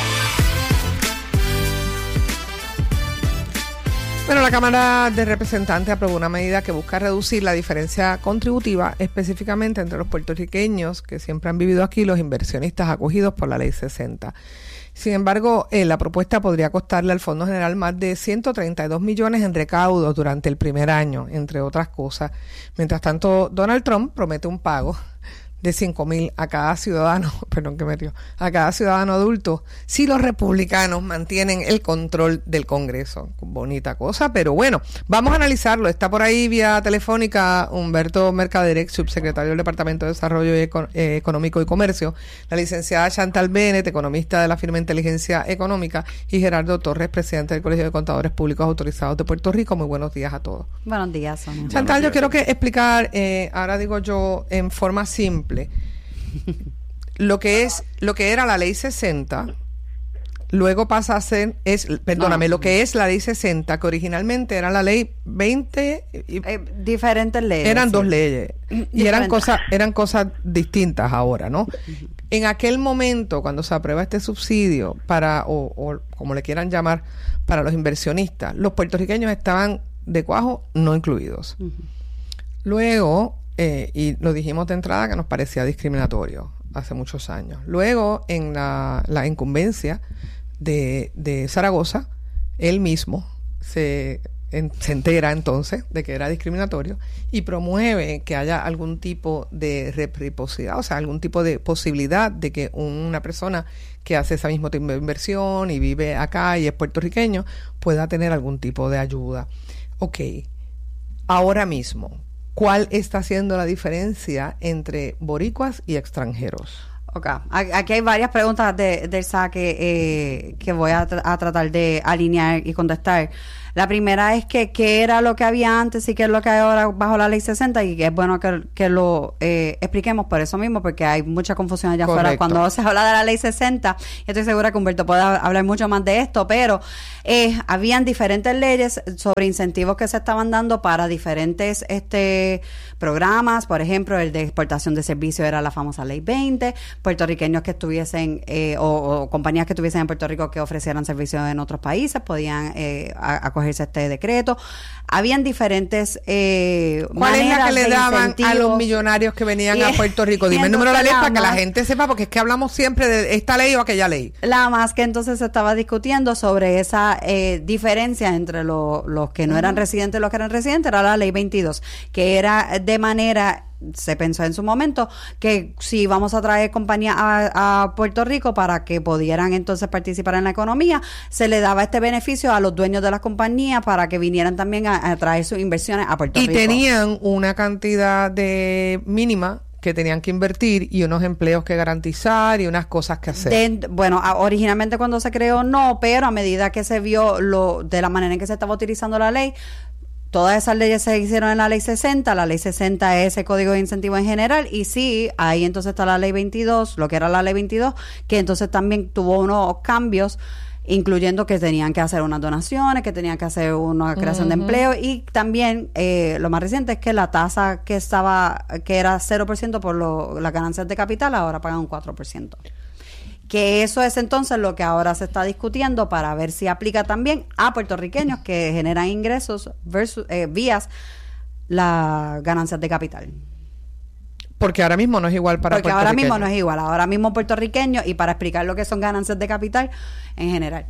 Speaker 1: Bueno, la Cámara de Representantes aprobó una medida que busca reducir la diferencia contributiva específicamente entre los puertorriqueños que siempre han vivido aquí y los inversionistas acogidos por la Ley sesenta. Sin embargo, eh, la propuesta podría costarle al Fondo General más de ciento treinta y dos millones en recaudos durante el primer año, entre otras cosas. Mientras tanto, Donald Trump promete un pago de cinco mil a cada ciudadano, perdón que me río, a cada ciudadano adulto, si los republicanos mantienen el control del Congreso. Bonita cosa, pero bueno, vamos a analizarlo. Está por ahí vía telefónica Humberto Mercader, ex subsecretario del Departamento de Desarrollo Eco- eh, Económico y Comercio, la licenciada Chantal Bennett, economista de la firma Inteligencia Económica, y Gerardo Torres, presidente del Colegio de Contadores Públicos Autorizados de Puerto Rico. Muy buenos días a todos.
Speaker 9: Buenos días, Sonia.
Speaker 1: Chantal, yo quiero que explicar, eh, ahora digo yo, en forma simple, lo que es lo que era la ley sesenta, luego pasa a ser es perdóname no. lo que es la ley sesenta, que originalmente era la ley veinte y,
Speaker 9: eh, diferentes leyes,
Speaker 1: eran
Speaker 9: sí.
Speaker 1: dos leyes y
Speaker 9: Diferente.
Speaker 1: eran cosas eran cosas distintas ahora, ¿no? Uh-huh. En aquel momento, cuando se aprueba este subsidio para o, o como le quieran llamar, para los inversionistas, los puertorriqueños estaban de cuajo no incluidos. Uh-huh. Luego Eh, y lo dijimos de entrada que nos parecía discriminatorio hace muchos años. Luego, en la, la incumbencia de, de Zaragoza, él mismo se, en, se entera entonces de que era discriminatorio y promueve que haya algún tipo de reciprocidad, o sea, algún tipo de posibilidad de que una persona que hace ese mismo tipo de inversión y vive acá y es puertorriqueño pueda tener algún tipo de ayuda. Ok, ahora mismo, ¿cuál está haciendo la diferencia entre boricuas y extranjeros?
Speaker 9: Ok, aquí hay varias preguntas de, del saque eh, que voy a, tra- a tratar de alinear y contestar. La primera es que qué era lo que había antes y qué es lo que hay ahora bajo la ley sesenta, y que es bueno que, que lo eh, expliquemos por eso mismo, porque hay mucha confusión allá
Speaker 1: Correcto.
Speaker 9: afuera cuando se habla de la ley sesenta. Y estoy segura que Humberto puede hablar mucho más de esto, pero eh, habían diferentes leyes sobre incentivos que se estaban dando para diferentes este programas. Por ejemplo, el de exportación de servicios era la famosa ley veinte, puertorriqueños que estuviesen eh, o, o compañías que estuviesen en Puerto Rico que ofrecieran servicios en otros países podían eh, a, acogerse a este decreto. Habían diferentes eh,
Speaker 1: ¿Cuál es la que le daban
Speaker 9: incentivos
Speaker 1: a los millonarios que venían
Speaker 9: y,
Speaker 1: a Puerto Rico? Dime el número de la ley para que la gente sepa, porque es que hablamos siempre de esta ley o aquella ley.
Speaker 9: La más que entonces se estaba discutiendo sobre esa eh, diferencia entre lo, los que no eran residentes y los que eran residentes, era la ley veintidós, que era de manera, se pensó en su momento, que si vamos a traer compañías a, a Puerto Rico para que pudieran entonces participar en la economía, se le daba este beneficio a los dueños de las compañías para que vinieran también a, a traer sus inversiones a Puerto
Speaker 1: y
Speaker 9: Rico.
Speaker 1: Y tenían una cantidad de mínima que tenían que invertir y unos empleos que garantizar y unas cosas que hacer.
Speaker 9: De, bueno, a, originalmente cuando se creó no, pero a medida que se vio lo de la manera en que se estaba utilizando la ley, todas esas leyes se hicieron en la ley sesenta, la ley sesenta es ese código de incentivo en general, y sí, ahí entonces está la ley veintidós, lo que era la ley veintidós, que entonces también tuvo unos cambios, incluyendo que tenían que hacer unas donaciones, que tenían que hacer una creación uh-huh. de empleo, y también eh, lo más reciente es que la tasa que estaba, que era cero por ciento por lo, las ganancias de capital, ahora pagan un cuatro por ciento. Que eso es entonces lo que ahora se está discutiendo para ver si aplica también a puertorriqueños que generan ingresos versus, eh, vías las ganancias de capital.
Speaker 1: Porque ahora mismo no es igual para
Speaker 9: Porque ahora mismo no es igual. Ahora mismo puertorriqueños, y para explicar lo que son ganancias de capital en general.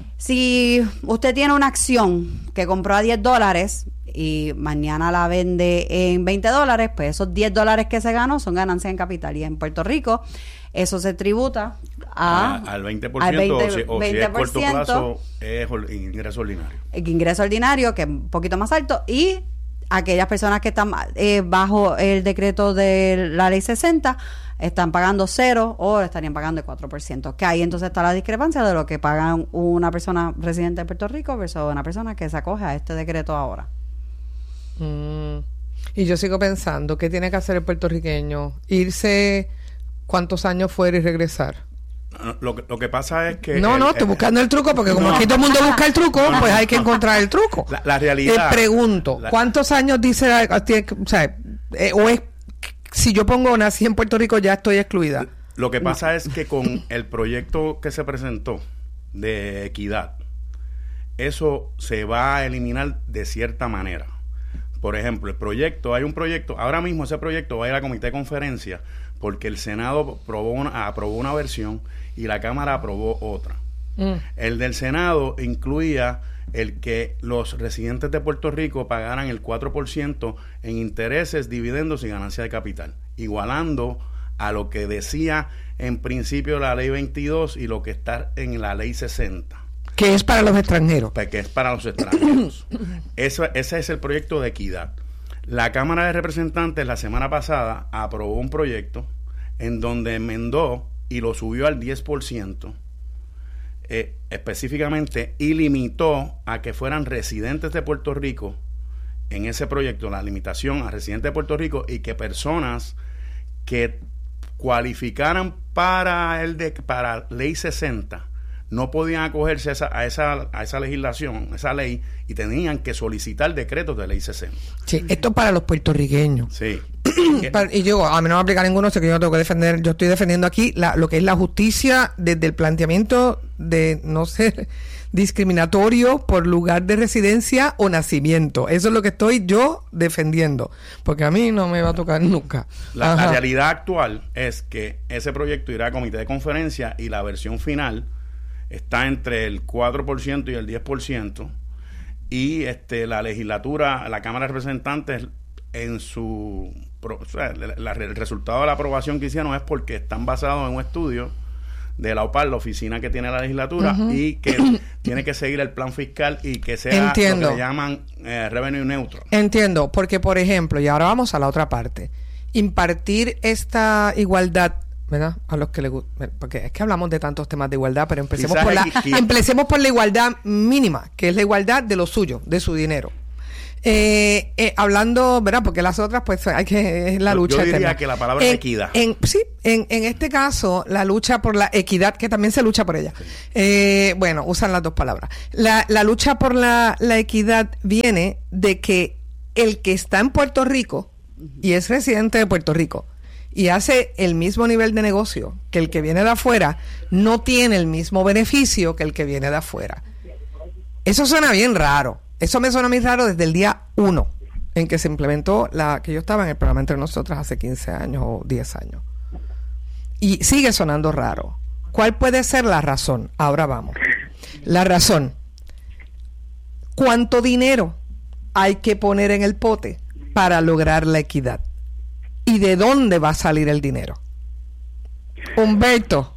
Speaker 9: Si usted tiene una acción que compró a diez dólares y mañana la vende en veinte dólares, pues esos diez dólares que se ganó son ganancias en capital. Y en Puerto Rico eso se tributa a,
Speaker 10: a, al veinte por ciento, al veinte, o, si, o si es corto plazo es ingreso ordinario.
Speaker 9: El ingreso ordinario, que es un poquito más alto, y aquellas personas que están eh, bajo el decreto de la ley sesenta están pagando cero o estarían pagando el cuatro por ciento, que ahí entonces está la discrepancia de lo que pagan una persona residente de Puerto Rico versus una persona que se acoge a este decreto ahora.
Speaker 1: Mm. Y yo sigo pensando, ¿qué tiene que hacer el puertorriqueño? ¿Irse cuántos años fuera y regresar?
Speaker 10: Lo que, lo que pasa es que...
Speaker 1: No,
Speaker 10: el,
Speaker 1: no, estoy
Speaker 10: el,
Speaker 1: buscando el truco, porque como
Speaker 10: no.
Speaker 1: aquí todo el mundo busca el truco,
Speaker 10: no,
Speaker 1: pues
Speaker 10: no,
Speaker 1: hay que
Speaker 10: no.
Speaker 1: encontrar el truco.
Speaker 10: La, la realidad...
Speaker 1: Te pregunto,
Speaker 10: la,
Speaker 1: ¿cuántos años dice... O sea, eh, o es... Si yo pongo nací en Puerto Rico, ya estoy excluida.
Speaker 10: Lo que pasa no. es que con el proyecto que se presentó de equidad, eso se va a eliminar de cierta manera. Por ejemplo, el proyecto, hay un proyecto, ahora mismo ese proyecto va a ir a comité de conferencia porque el Senado aprobó una, aprobó una versión y la Cámara aprobó otra. Mm. El del Senado incluía el que los residentes de Puerto Rico pagaran el cuatro por ciento en intereses, dividendos y ganancia de capital, igualando a lo que decía en principio la ley veintidós y lo que está en la ley sesenta.
Speaker 1: Que es para los extranjeros.
Speaker 10: Que es para los extranjeros. Eso, ese es el proyecto de equidad. La Cámara de Representantes la semana pasada aprobó un proyecto en donde enmendó y lo subió al diez por ciento eh, específicamente, y limitó a que fueran residentes de Puerto Rico en ese proyecto, la limitación a residentes de Puerto Rico, y que personas que cualificaran para el de, para ley sesenta no podían acogerse a esa, a esa a esa legislación, esa ley, y tenían que solicitar decretos de ley sesenta.
Speaker 1: Sí, esto es para los puertorriqueños.
Speaker 10: Sí.
Speaker 1: Y yo, a mí no me va a aplicar ninguno, sé que yo no tengo que defender, yo estoy defendiendo aquí la, lo que es la justicia desde el planteamiento de no ser discriminatorio por lugar de residencia o nacimiento. Eso es lo que estoy yo defendiendo, porque a mí no me va a tocar nunca.
Speaker 10: La, la realidad actual es que ese proyecto irá a comité de conferencia y la versión final está entre el cuatro por ciento y el diez por ciento, y este la legislatura, la Cámara de Representantes, en su o sea, la, la, el resultado de la aprobación que hicieron es porque están basados en un estudio de la O P A R, la oficina que tiene la legislatura, uh-huh. y que tiene que seguir el plan fiscal y que sea Entiendo. Lo que le llaman eh, revenue neutral.
Speaker 1: Entiendo, porque por ejemplo, y ahora vamos a la otra parte, impartir esta igualdad, ¿verdad? A los que le gusta, porque es que hablamos de tantos temas de igualdad, pero empecemos por la y, y, empecemos por la igualdad mínima, que es la igualdad de lo suyo, de su dinero. Eh, eh, hablando, ¿verdad? Porque las otras, pues, hay que es la
Speaker 10: yo,
Speaker 1: lucha.
Speaker 10: Yo diría
Speaker 1: eterna.
Speaker 10: que la palabra
Speaker 1: en,
Speaker 10: es equidad.
Speaker 1: En, sí, en, en este caso, la lucha por la equidad, que también se lucha por ella. Sí. Eh, bueno, usan las dos palabras. La, la lucha por la, la equidad viene de que el que está en Puerto Rico y es residente de Puerto Rico y hace el mismo nivel de negocio que el que viene de afuera, no tiene el mismo beneficio que el que viene de afuera. Eso suena bien raro. Eso me suena muy raro desde el día uno en que se implementó la que yo estaba en el programa Entre Nosotras hace quince años o diez años. Y sigue sonando raro. ¿Cuál puede ser la razón? Ahora vamos. La razón. ¿Cuánto dinero hay que poner en el pote para lograr la equidad? ¿Y de dónde va a salir el dinero? Humberto.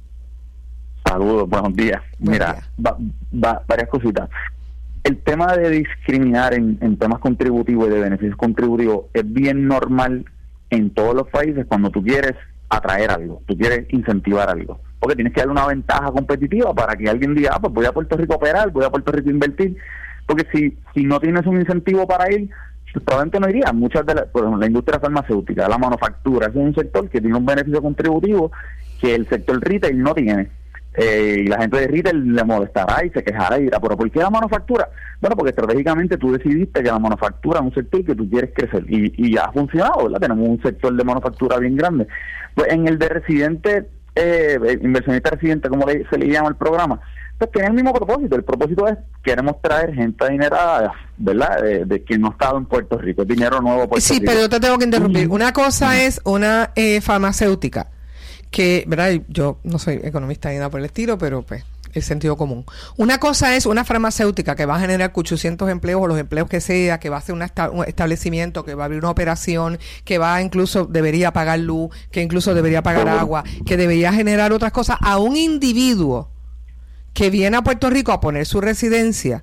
Speaker 11: Saludos, buenos días.
Speaker 1: Buen
Speaker 11: Mira,
Speaker 1: día.
Speaker 11: Va, va, varias cositas. El tema de discriminar en, en temas contributivos y de beneficios contributivos es bien normal en todos los países cuando tú quieres atraer algo, tú quieres incentivar algo, porque tienes que darle una ventaja competitiva para que alguien diga, ah, pues voy a Puerto Rico a operar, voy a Puerto Rico a invertir, porque si, si no tienes un incentivo para ir, pues probablemente no iría. Muchas de las, por ejemplo, la industria farmacéutica, la manufactura, ese es un sector que tiene un beneficio contributivo que el sector retail no tiene. Eh, y la gente de retail le molestará y se quejará y dirá, pero ¿por qué la manufactura? Bueno, porque estratégicamente tú decidiste que la manufactura es un sector que tú quieres crecer y, y ha funcionado, ¿verdad? Tenemos un sector de manufactura bien grande. Pues en el de residente, eh, inversionista residente, como le, se le llama el programa, pues tiene el mismo propósito. El propósito es, queremos traer gente adinerada, ¿verdad? De, de que no ha estado en Puerto Rico, es dinero nuevo a Puerto
Speaker 1: Sí,
Speaker 11: Rico.
Speaker 1: pero yo te tengo que interrumpir.
Speaker 11: Uh-huh.
Speaker 1: Una cosa
Speaker 11: Uh-huh.
Speaker 1: es una eh, farmacéutica, que, ¿verdad? Yo no soy economista ni nada por el estilo, pero pues el sentido común. Una cosa es una farmacéutica que va a generar ochocientos empleos o los empleos que sea, que va a hacer una esta- un establecimiento, que va a abrir una operación, que va incluso debería pagar luz, que incluso debería pagar agua, que debería generar otras cosas a un individuo que viene a Puerto Rico a poner su residencia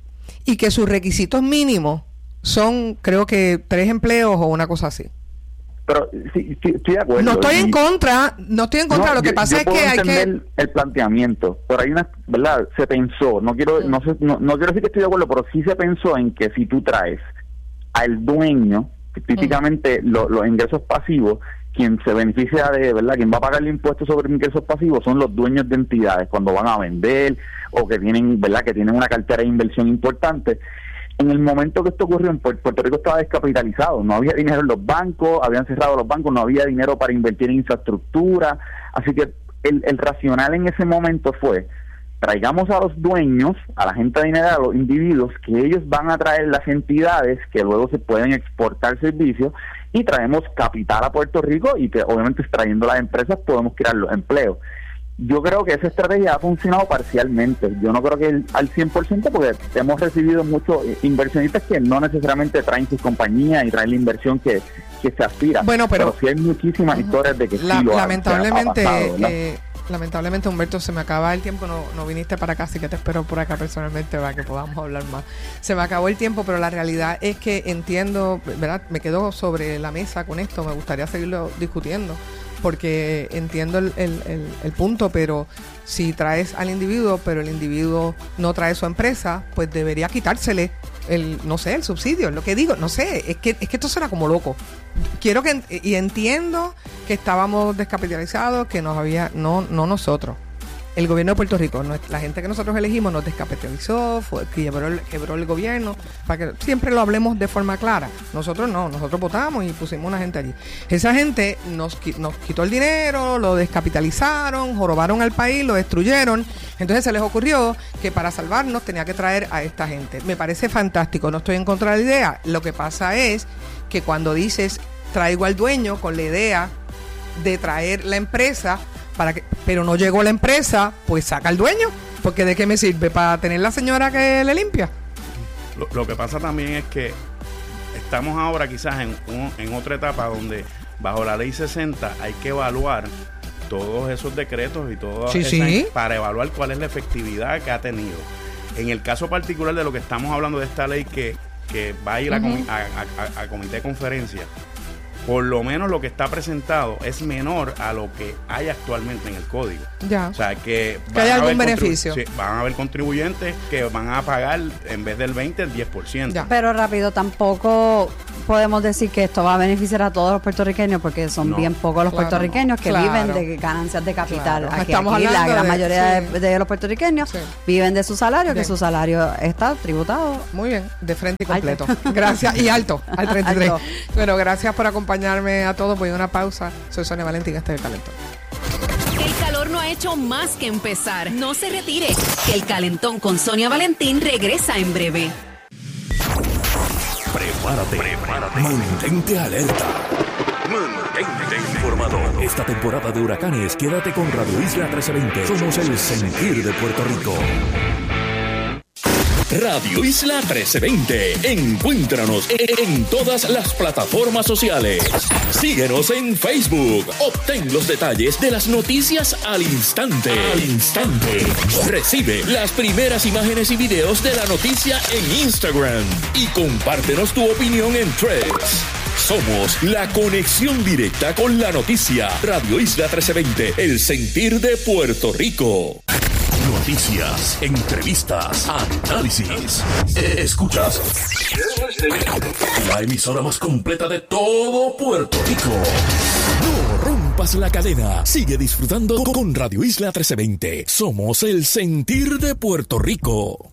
Speaker 1: y que sus requisitos mínimos son, creo que tres empleos o una cosa así.
Speaker 11: Pero sí, sí, estoy de acuerdo.
Speaker 1: No estoy en
Speaker 11: Y-
Speaker 1: contra, no estoy en contra,
Speaker 11: No,
Speaker 1: lo que
Speaker 11: yo-
Speaker 1: pasa
Speaker 11: yo
Speaker 1: es que
Speaker 11: puedo
Speaker 1: hay que...
Speaker 11: entender el planteamiento, pero hay una, ¿verdad? Se pensó, no quiero, no, sé, no, no quiero decir que estoy de acuerdo, pero sí se pensó en que si tú traes al dueño, que típicamente lo- los ingresos pasivos, quien se beneficia de, ¿verdad? Quien va a pagar el impuesto sobre ingresos pasivos son los dueños de entidades cuando van a vender o que tienen, ¿verdad? Que tienen una cartera de inversión importante. En el momento que esto ocurrió, en Puerto, Puerto Rico estaba descapitalizado, no había dinero en los bancos, habían cerrado los bancos, no había dinero para invertir en infraestructura, así que el, el racional en ese momento fue, traigamos a los dueños, a la gente adinerada, a los individuos, que ellos van a traer las entidades que luego se pueden exportar servicios y traemos capital a Puerto Rico y que obviamente extrayendo las empresas podemos crear los empleos. Yo creo que esa estrategia ha funcionado parcialmente. Yo no creo que el, al cien por ciento, porque hemos recibido muchos inversionistas que no necesariamente traen sus compañías y traen la inversión que, que se aspira.
Speaker 1: Bueno, pero,
Speaker 11: pero sí hay muchísimas uh-huh. historias de que
Speaker 1: la,
Speaker 11: sí lo
Speaker 1: lamentablemente,
Speaker 11: ha, ha pasado,
Speaker 1: eh, lamentablemente, Humberto, se me acaba el tiempo. No, no viniste para acá, así que te espero por acá personalmente para que podamos hablar más. Se me acabó el tiempo, pero la realidad es que entiendo, ¿verdad? Me quedo sobre la mesa con esto. Me gustaría seguirlo discutiendo, porque entiendo el, el, el, el punto, pero si traes al individuo, pero el individuo no trae su empresa, pues debería quitársele el, no sé, el subsidio, es lo que digo, no sé, es que, es que esto suena como loco. Quiero que, y entiendo que estábamos descapitalizados, que nos había, no, no nosotros, el gobierno de Puerto Rico, no, la gente que nosotros elegimos nos descapitalizó, fue, quebró, el, quebró el gobierno, para que siempre lo hablemos de forma clara. Nosotros no, nosotros votamos y pusimos una gente allí. Esa gente nos, nos quitó el dinero, lo descapitalizaron, jorobaron al país, lo destruyeron. Entonces se les ocurrió que para salvarnos tenía que traer a esta gente. Me parece fantástico, no estoy en contra de la idea. Lo que pasa es que cuando dices traigo al dueño con la idea de traer la empresa, para que, pero no llegó la empresa, pues saca al dueño, porque ¿de qué me sirve? ¿Para tener la señora que le limpia?
Speaker 10: Lo, lo que pasa también es que estamos ahora quizás en, un, en otra etapa donde bajo la ley sesenta hay que evaluar todos esos decretos y todo
Speaker 1: sí,
Speaker 10: esa,
Speaker 1: sí.
Speaker 10: para evaluar cuál es la efectividad que ha tenido. En el caso particular de lo que estamos hablando de esta ley que, que va a ir uh-huh. a, comi- a, a, a comité de conferencia, por lo menos lo que está presentado es menor a lo que hay actualmente en el código.
Speaker 1: Ya.
Speaker 10: O sea, que,
Speaker 1: que hay algún beneficio.
Speaker 10: Sí, van a haber contribuyentes que van a pagar en vez del veinte, el diez por ciento.
Speaker 9: Ya. Pero rápido, tampoco podemos decir que esto va a beneficiar a todos los puertorriqueños porque son
Speaker 10: No.
Speaker 9: bien pocos los
Speaker 1: Claro,
Speaker 9: puertorriqueños que
Speaker 1: claro.
Speaker 9: viven de ganancias de capital.
Speaker 1: Claro.
Speaker 9: Aquí,
Speaker 1: Estamos
Speaker 9: aquí la
Speaker 1: hablando
Speaker 9: gran
Speaker 1: de-
Speaker 9: mayoría
Speaker 1: sí.
Speaker 9: de, de los puertorriqueños
Speaker 1: Sí.
Speaker 9: viven de su salario,
Speaker 1: Bien.
Speaker 9: que su salario está tributado.
Speaker 1: Muy bien, de frente y completo.
Speaker 9: Alto.
Speaker 1: Gracias. Y alto, al treinta y tres.
Speaker 9: Alto.
Speaker 1: Bueno, gracias por acompañarme a todos. Voy a una pausa. Soy Sonia Valentín, este es El Calentón.
Speaker 7: El calor no ha hecho más que empezar. No se retire. El Calentón con Sonia Valentín regresa en breve.
Speaker 2: Prepárate, prepárate. Mantente alerta. Mantente informado. Esta temporada de huracanes, quédate con Radio Isla trece veinte. Somos el sentir de Puerto Rico. Radio Isla trece veinte. Encuéntranos en todas las plataformas sociales. Síguenos en Facebook. Obtén los detalles de las noticias al instante. Al instante. Recibe las primeras imágenes y videos de la noticia en Instagram. Y compártenos tu opinión en Threads. Somos la conexión directa con la noticia. Radio Isla trece veinte. El sentir de Puerto Rico. Noticias, entrevistas, análisis. Escuchas la emisora más completa de todo Puerto Rico. No rompas la cadena. Sigue disfrutando con Radio Isla trece veinte. Somos el sentir de Puerto Rico.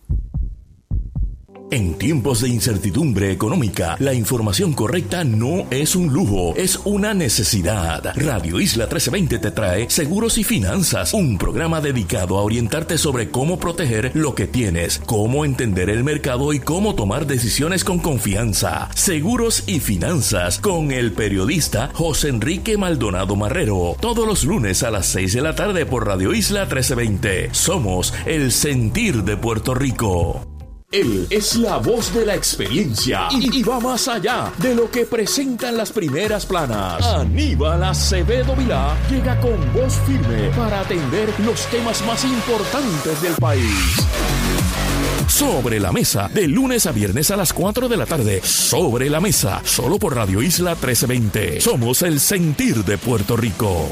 Speaker 2: En tiempos de incertidumbre económica, la información correcta no es un lujo, es una necesidad. Radio Isla trece veinte te trae Seguros y Finanzas, un programa dedicado a orientarte sobre cómo proteger lo que tienes, cómo entender el mercado y cómo tomar decisiones con confianza. Seguros y Finanzas con el periodista José Enrique Maldonado Marrero, todos los lunes a las seis de la tarde por Radio Isla trece veinte. Somos el sentir de Puerto Rico. Él es la voz de la experiencia y, y va más allá de lo que presentan las primeras planas. Aníbal Acevedo Vilá llega con voz firme para atender los temas más importantes del país. Sobre la Mesa, de lunes a viernes a las cuatro de la tarde. Sobre la Mesa, solo por Radio Isla trece veinte. Somos el sentir de Puerto Rico.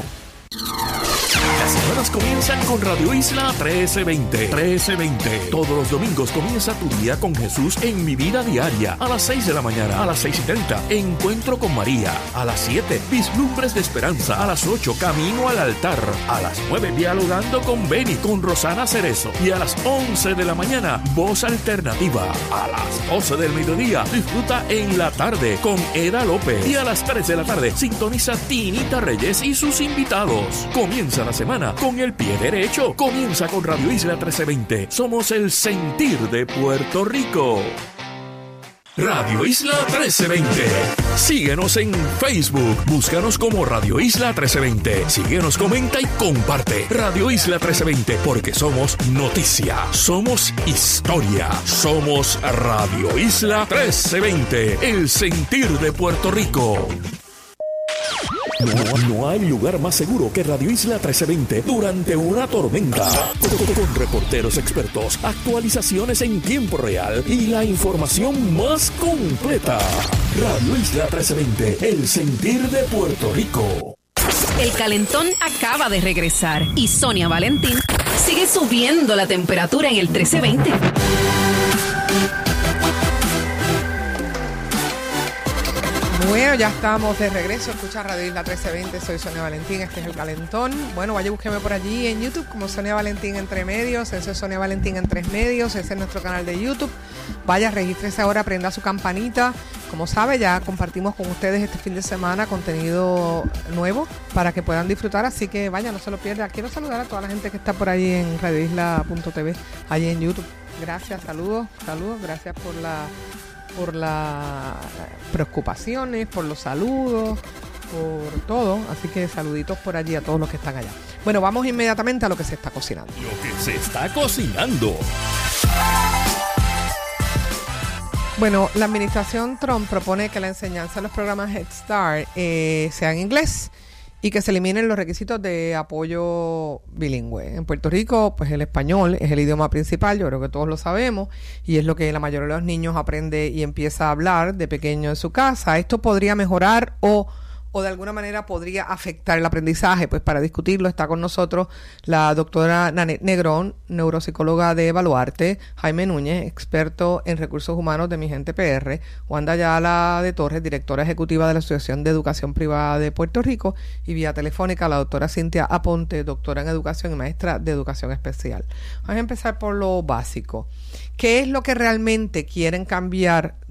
Speaker 2: Las semanas comienzan con Radio Isla trece veinte. trece veinte. Todos los domingos comienza tu día con Jesús en Mi Vida Diaria. A las seis de la mañana, a las seis y treinta, Encuentro con María. A las siete, Vislumbres de Esperanza. A las ocho, Camino al Altar. A las nueve, Dialogando con Beni, con Rosana Cerezo. Y a las once de la mañana, Voz Alternativa. A las doce del mediodía, disfruta En la Tarde con Eda López. Y a las tres de la tarde, sintoniza Tinita Reyes y sus invitados. Comienza la semana con el pie derecho. Comienza con Radio Isla trece veinte. Somos el sentir de Puerto Rico. Radio Isla trece veinte. Síguenos en Facebook. Búscanos como Radio Isla trece veinte. Síguenos, comenta y comparte. Radio Isla trece veinte, porque somos noticia, somos historia, somos Radio Isla trece veinte. El sentir de Puerto Rico. No, no hay lugar más seguro que Radio Isla trece veinte durante una tormenta. Con, con reporteros expertos, actualizaciones en tiempo real y la información más completa. Radio Isla trece veinte, el sentir de Puerto Rico.
Speaker 7: El Calentón acaba de regresar y Sonia Valentín sigue subiendo la temperatura en el trece veinte.
Speaker 1: Bueno, ya estamos de regreso. Escucha Radio Isla trece veinte. Soy Sonia Valentín. Este es El Calentón. Bueno, vaya, búsqueme por allí en YouTube como Sonia Valentín Entre Medios. Ese es Sonia Valentín en Tres Medios. Ese es nuestro canal de YouTube. Vaya, regístrese ahora, prenda su campanita. Como sabe, ya compartimos con ustedes este fin de semana contenido nuevo para que puedan disfrutar. Así que vaya, no se lo pierda. Quiero saludar a toda la gente que está por ahí en radio isla punto t v, allí en YouTube. Gracias, saludos, saludos. Gracias por la... por las preocupaciones, por los saludos, por todo. Así que saluditos por allí a todos los que están allá. Bueno, vamos inmediatamente a lo que se está cocinando.
Speaker 2: Lo que se está cocinando.
Speaker 1: Bueno, la administración Trump propone que la enseñanza de los programas Head Start eh, sea en inglés y que se eliminen los requisitos de apoyo bilingüe. En Puerto Rico, pues el español es el idioma principal, yo creo que todos lo sabemos, y es lo que la mayoría de los niños aprende y empieza a hablar de pequeño en su casa. Esto podría mejorar o, o de alguna manera podría afectar el aprendizaje. Pues para discutirlo está con nosotros la doctora Nanette Negrón, neuropsicóloga de Baluarte, Jaime Núñez, experto en recursos humanos de Mi Gente P R, Wanda Ayala de Torres, directora ejecutiva de la Asociación de Educación Privada de Puerto Rico, y vía telefónica la doctora Cintia Aponte, doctora en educación y maestra de educación especial. Vamos a empezar por lo básico. ¿Qué es lo que realmente quieren cambiar